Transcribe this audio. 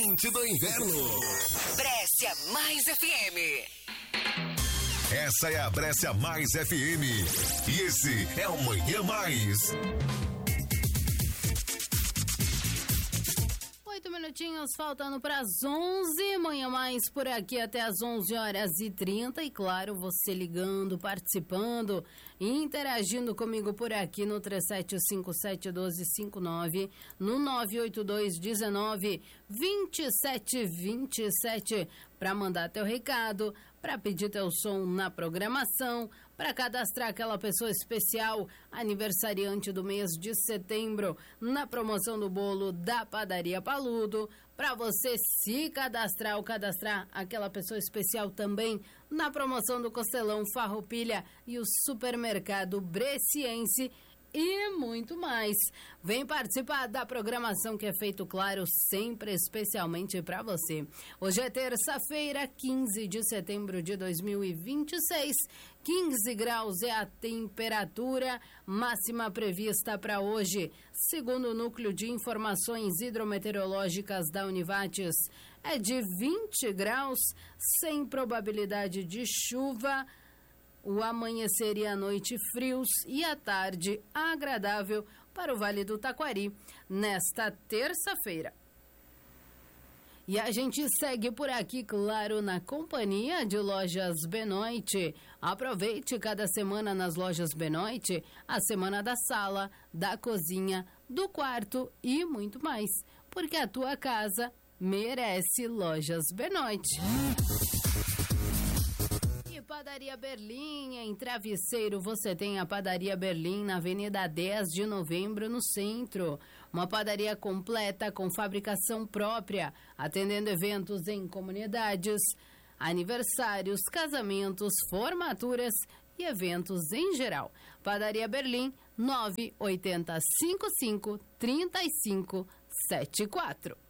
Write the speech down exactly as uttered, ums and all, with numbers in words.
quente do inverno. Brescia Mais F M. Essa é a Brescia Mais F M. E esse é o Manhã Mais. Oito minutinhos faltando para as onze, Manhã Mais por aqui até as onze horas e trinta, e claro, você ligando, participando, interagindo comigo por aqui no três sete cinco sete um dois cinco nove, no nove oito dois um nove dois sete dois sete, para mandar teu recado, para pedir teu som na programação, para cadastrar aquela pessoa especial, aniversariante do mês de setembro, na promoção do bolo da Padaria Paludo, para você se cadastrar ou cadastrar aquela pessoa especial também na promoção do Costelão Farroupilha e o Supermercado Bresciense, e muito mais. Vem participar da programação que é feito, claro, sempre especialmente para você. Hoje é terça-feira, quinze de setembro de dois mil e vinte e seis. quinze graus é a temperatura máxima prevista para hoje. Segundo o Núcleo de Informações Hidrometeorológicas da Univates, é de vinte graus, sem probabilidade de chuva. O amanhecer e a noite frios e a tarde agradável para o Vale do Taquari nesta terça-feira. E a gente segue por aqui, claro, na companhia de Lojas Benoit. Aproveite cada semana nas Lojas Benoit a semana da sala, da cozinha, do quarto e muito mais. Porque a tua casa merece Lojas Benoit. Padaria Berlim, em Travesseiro, você tem a Padaria Berlim na Avenida dez de Novembro, no centro. Uma padaria completa com fabricação própria, atendendo eventos em comunidades, aniversários, casamentos, formaturas e eventos em geral. Padaria Berlim, nove oito zero cinco cinco três cinco sete quatro.